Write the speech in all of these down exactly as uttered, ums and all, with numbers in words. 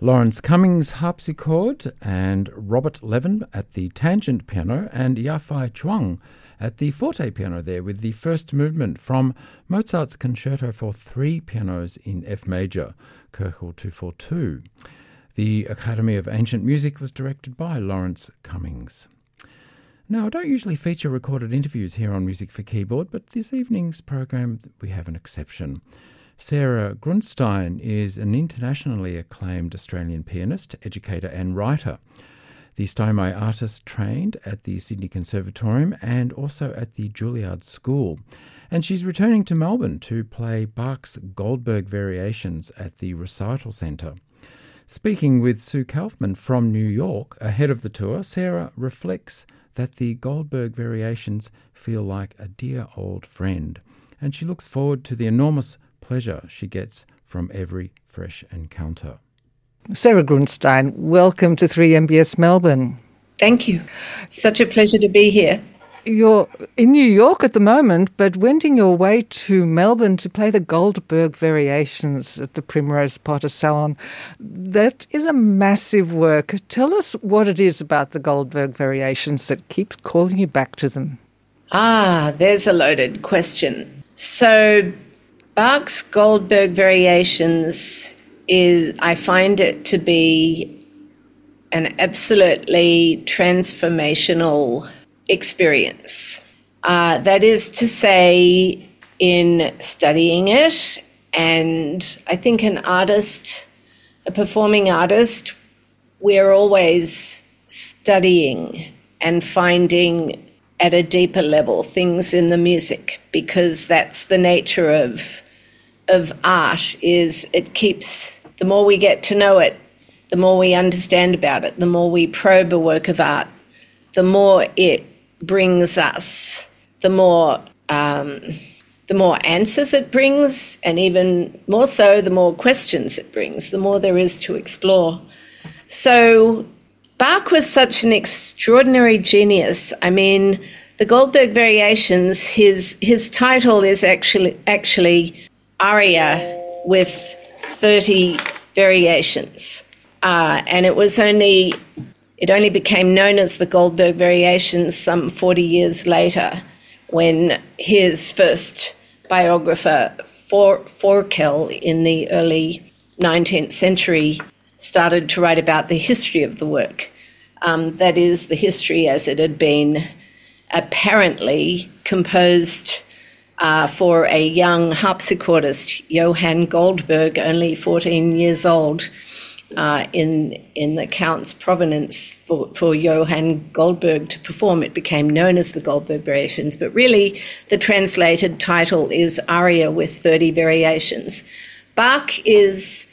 Lawrence Cummings harpsichord and Robert Levin at the tangent piano and Yafei Chuang at the forte piano there with the first movement from Mozart's Concerto for Three Pianos in F Major, Köchel two forty-two. The Academy of Ancient Music was directed by Lawrence Cummings. Now, I don't usually feature recorded interviews here on Music for Keyboard, but this evening's program we have an exception. Sarah Grunstein is an internationally acclaimed Australian pianist, educator and writer. The Steinway artist trained at the Sydney Conservatorium and also at the Juilliard School. And she's returning to Melbourne to play Bach's Goldberg Variations at the Recital Centre. Speaking with Sue Kaufman from New York ahead of the tour, Sarah reflects that the Goldberg Variations feel like a dear old friend, and she looks forward to the enormous pleasure she gets from every fresh encounter. Sarah Grunstein, welcome to three M B S Melbourne. Thank you. Such a pleasure to be here. You're in New York at the moment, but wending your way to Melbourne to play the Goldberg Variations at the Primrose Potter Salon. That is a massive work. Tell us what it is about the Goldberg Variations that keeps calling you back to them. Ah, there's a loaded question. So Bach's Goldberg Variations is, I find it to be an absolutely transformational experience. Uh, that is to say, in studying it, and I think an artist, a performing artist, we're always studying and finding at a deeper level things in the music, because that's the nature of of art. Is it keeps, the more we get to know it, the more we understand about it, the more we probe a work of art, the more it brings us, the more um, the more answers it brings, and even more so, the more questions it brings, the more there is to explore. So Bach was such an extraordinary genius. I mean, the Goldberg Variations, his his title is actually actually aria with thirty variations, uh, and it was only it only became known as the Goldberg Variations some forty years later, when his first biographer, For, Forkel, in the early nineteenth century, started to write about the history of the work. Um, that is, the history as it had been apparently composed uh, for a young harpsichordist, Johann Goldberg, only fourteen years old, uh, in in the Count's provenance for, for Johann Goldberg to perform. It became known as the Goldberg Variations, but really the translated title is Aria with thirty Variations. Bach is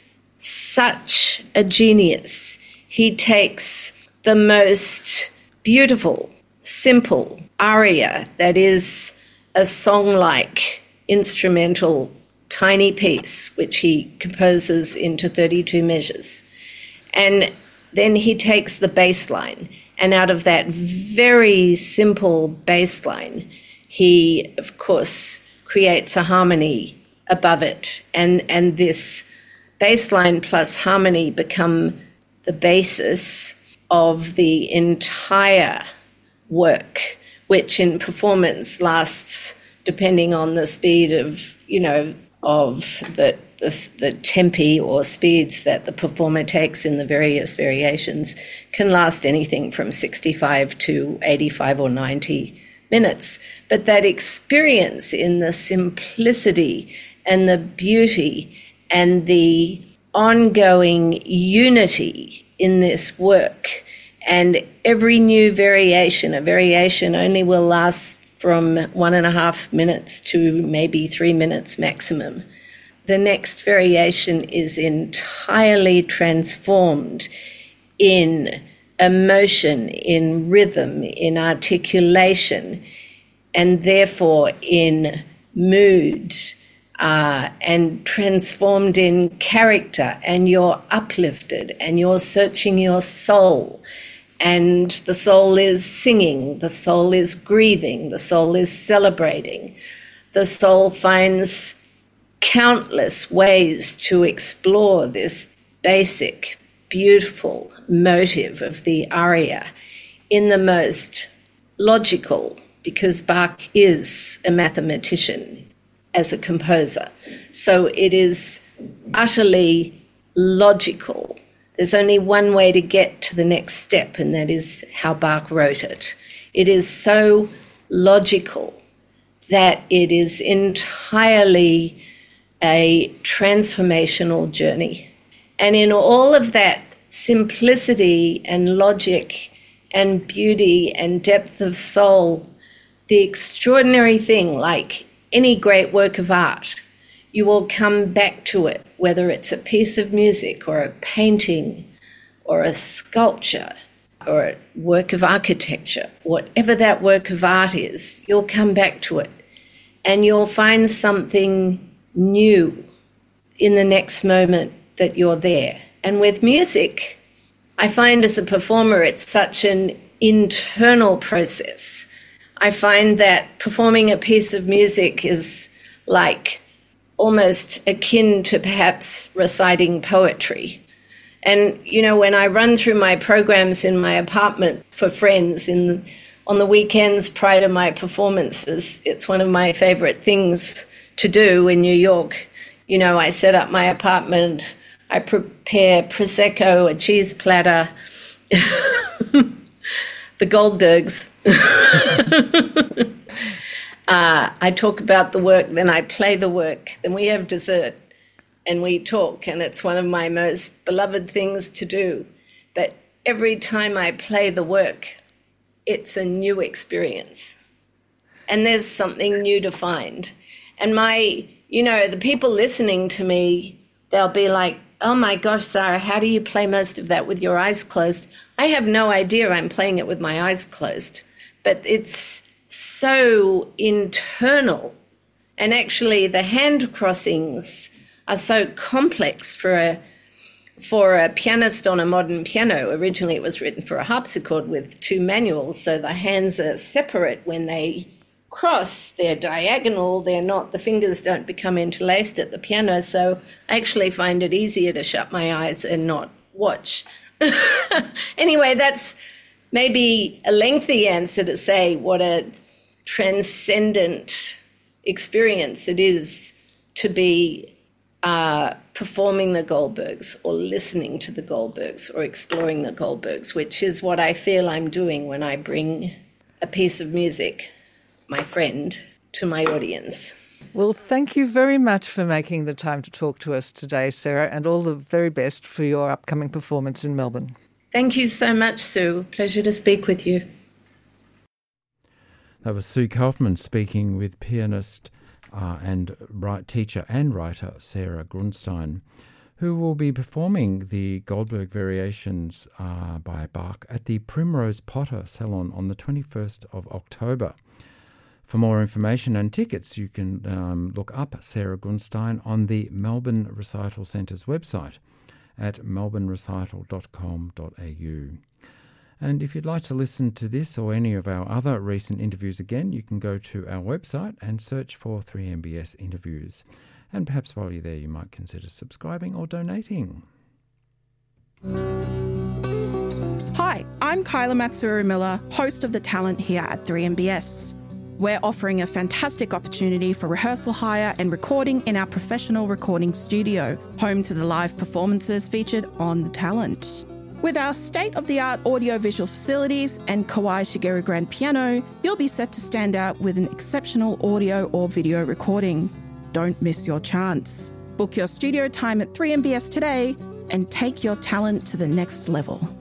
such a genius. He takes the most beautiful, simple aria, that is a song-like instrumental tiny piece, which he composes into thirty-two measures. And then he takes the bass line, and out of that very simple bass line, he, of course, creates a harmony above it. And, and this bass line plus harmony become the basis of the entire work, which in performance lasts, depending on the speed of, you know, of the, the, the tempi or speeds that the performer takes in the various variations, can last anything from sixty-five to eighty-five or ninety minutes. But that experience in the simplicity and the beauty and the ongoing unity in this work, and every new variation, a variation only will last from one and a half minutes to maybe three minutes maximum. The next variation is entirely transformed in emotion, in rhythm, in articulation, and therefore in mood, uh, and transformed in character, and you're uplifted, and you're searching your soul. And the soul is singing, the soul is grieving, the soul is celebrating. The soul finds countless ways to explore this basic beautiful motive of the aria in the most logical, because Bach is a mathematician as a composer. So it is utterly logical. There's only one way to get to the next step, and that is how Bach wrote it. It is so logical that it is entirely a transformational journey. And in all of that simplicity and logic and beauty and depth of soul, the extraordinary thing, like any great work of art, you will come back to it, whether it's a piece of music or a painting or a sculpture or a work of architecture. Whatever that work of art is, you'll come back to it and you'll find something new in the next moment that you're there. And with music, I find as a performer, it's such an internal process. I find that performing a piece of music is like almost akin to perhaps reciting poetry. And, you know, when I run through my programs in my apartment for friends in on the weekends prior to my performances, it's one of my favorite things to do in New York. You know, I set up my apartment, I prepare Prosecco, a cheese platter, the Goldbergs. uh, I talk about the work, then I play the work, then we have dessert and we talk, and it's one of my most beloved things to do. But every time I play the work, it's a new experience. And there's something new to find. And my, you know, the people listening to me, they'll be like, oh my gosh, Sarah, how do you play most of that with your eyes closed? I have no idea I'm playing it with my eyes closed, but it's so internal. And actually the hand crossings are so complex for a for a pianist on a modern piano. Originally it was written for a harpsichord with two manuals, so the hands are separate when they cross, they're diagonal, they're not, the fingers don't become interlaced at the piano, so I actually find it easier to shut my eyes and not watch. Anyway, that's maybe a lengthy answer to say what a transcendent experience it is to be uh, performing the Goldbergs or listening to the Goldbergs or exploring the Goldbergs, which is what I feel I'm doing when I bring a piece of music, my friend, to my audience. Well, thank you very much for making the time to talk to us today, Sarah, and all the very best for your upcoming performance in Melbourne. Thank you so much, Sue. Pleasure to speak with you. That was Sue Kaufman speaking with pianist uh, and write, teacher and writer Sarah Grunstein, who will be performing the Goldberg Variations uh, by Bach at the Primrose Potter Salon on the twenty-first of October. For more information and tickets, you can um, look up Sarah Grunstein on the Melbourne Recital Centre's website at melbourne recital dot com dot a u. And if you'd like to listen to this or any of our other recent interviews again, you can go to our website and search for three M B S interviews. And perhaps while you're there, you might consider subscribing or donating. Hi, I'm Kyla Matsuru-Miller, host of The Talent here at three M B S. We're offering a fantastic opportunity for rehearsal hire and recording in our professional recording studio, home to the live performances featured on The Talent. With our state-of-the-art audio-visual facilities and Kawai Shigeru grand piano, you'll be set to stand out with an exceptional audio or video recording. Don't miss your chance. Book your studio time at three M B S today and take your talent to the next level.